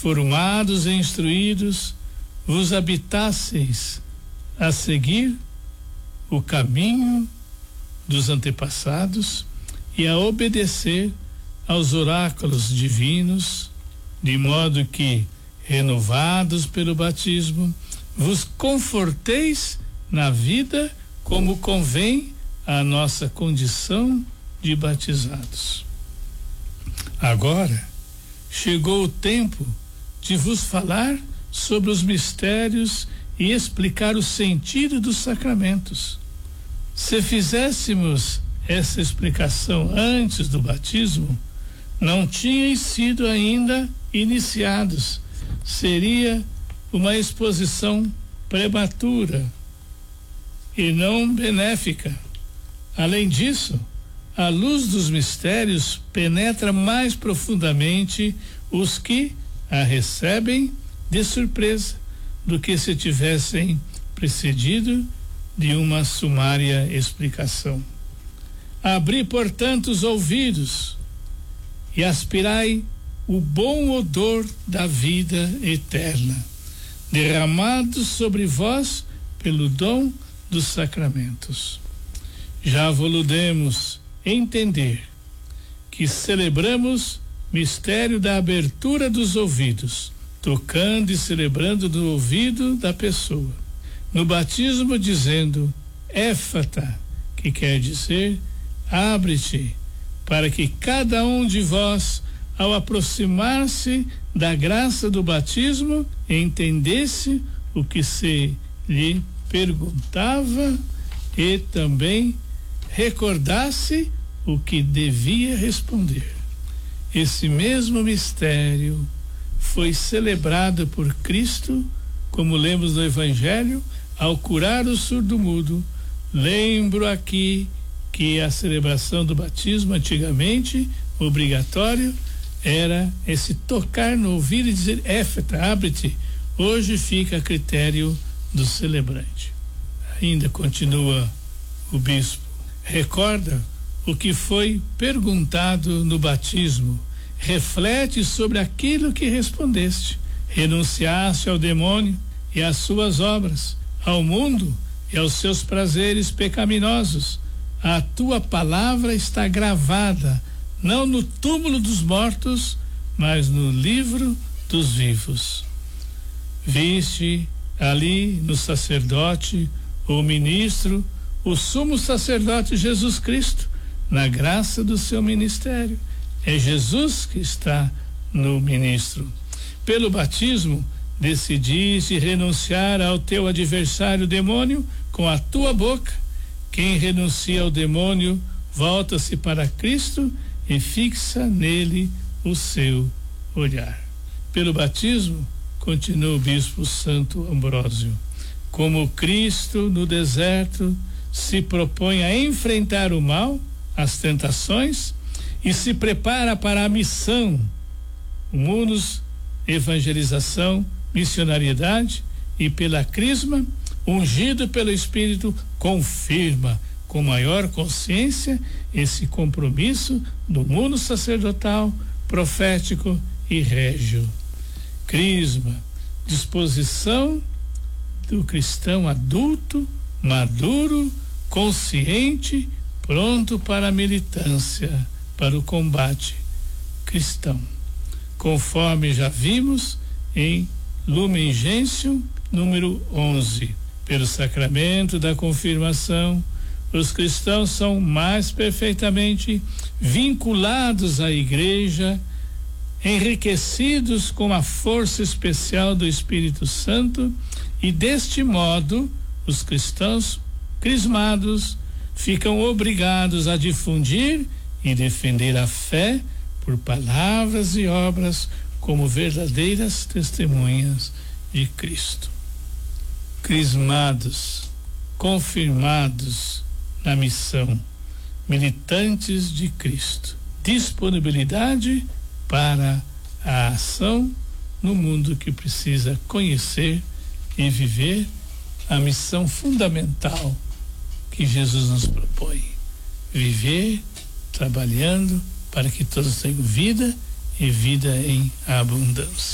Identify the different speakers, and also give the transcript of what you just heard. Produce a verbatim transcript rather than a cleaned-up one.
Speaker 1: formados e instruídos, vos habitasseis a seguir o caminho dos antepassados e a obedecer aos oráculos divinos, de modo que, renovados pelo batismo, vos conforteis na vida como convém à nossa condição de batizados. Agora chegou o tempo de vos falar sobre os mistérios e explicar o sentido dos sacramentos. Se fizéssemos essa explicação antes do batismo, não tinhais sido ainda iniciados. Seria uma exposição prematura e não benéfica. Além disso, a luz dos mistérios penetra mais profundamente os que a recebem de surpresa do que se tivessem precedido de uma sumária explicação. Abri, portanto, os ouvidos e aspirai o bom odor da vida eterna, derramado sobre vós pelo dom dos sacramentos. Já voludemos entender que celebramos mistério da abertura dos ouvidos, tocando e celebrando no ouvido da pessoa. No batismo dizendo éfata, que quer dizer abre-te, para que cada um de vós, ao aproximar-se da graça do batismo, entendesse o que se lhe perguntava e também recordasse o que devia responder. Esse mesmo mistério foi celebrado por Cristo, como lemos no Evangelho, ao curar o surdo-mudo. Lembro aqui que a celebração do batismo, antigamente, obrigatório, era esse tocar no ouvido e dizer éfata, abre-te. Hoje fica a critério do celebrante. Ainda continua o bispo. Recorda o que foi perguntado no batismo. Reflete sobre aquilo que respondeste. Renunciaste ao demônio e às suas obras, ao mundo e aos seus prazeres pecaminosos. A tua palavra está gravada, não no túmulo dos mortos, mas no livro dos vivos. Viste ali no sacerdote, ou ministro, o sumo sacerdote Jesus Cristo, na graça do seu ministério. É Jesus que está no ministro. Pelo batismo, decidiste renunciar ao teu adversário demônio com a tua boca. Quem renuncia ao demônio volta-se para Cristo e fixa nele o seu olhar. Pelo batismo, continua o bispo Santo Ambrósio, como Cristo no deserto se propõe a enfrentar o mal, as tentações, e se prepara para a missão, humus, evangelização, missionariedade, e pela crisma, ungido pelo Espírito, confirma com maior consciência esse compromisso do mundo sacerdotal, profético e régio. Crisma, disposição do cristão adulto, maduro, consciente, pronto para a militância, para o combate cristão, conforme já vimos em Lumen Gentium número onze. Pelo sacramento da confirmação, os cristãos são mais perfeitamente vinculados à Igreja, enriquecidos com a força especial do Espírito Santo, e deste modo os cristãos crismados ficam obrigados a difundir e defender a fé por palavras e obras como verdadeiras testemunhas de Cristo. Crismados, confirmados na missão, militantes de Cristo, disponibilidade para a ação no mundo que precisa conhecer e viver a missão fundamental que Jesus nos propõe: viver trabalhando para que todos tenham vida e vida em abundância.